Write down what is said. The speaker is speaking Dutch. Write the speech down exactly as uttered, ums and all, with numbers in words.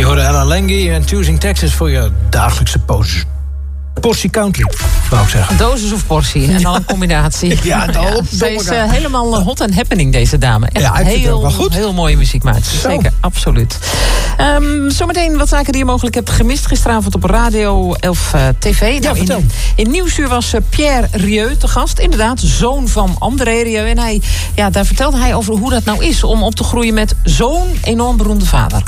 hoorde Ella Lengi en Choosing Texas voor je dagelijkse pose. Portie country, wou ik zeggen. Dosis of portie, en dan een combinatie. Ja, dan ja, op. Ze is uh, helemaal uh, hot and happening, deze dame. Echt ja, ik vind het heel, ook wel goed. heel mooie muziek maakt. Zeker, absoluut. Um, zometeen wat zaken die je mogelijk hebt gemist. Gisteravond op Radio elf uh, T V. Ja, nou, vertel. in, in Nieuwsuur was uh, Pierre Rieu te gast. Inderdaad, zoon van André Rieu. En hij, ja, daar vertelde hij over hoe dat nou is om op te groeien met zo'n enorm beroemde vader.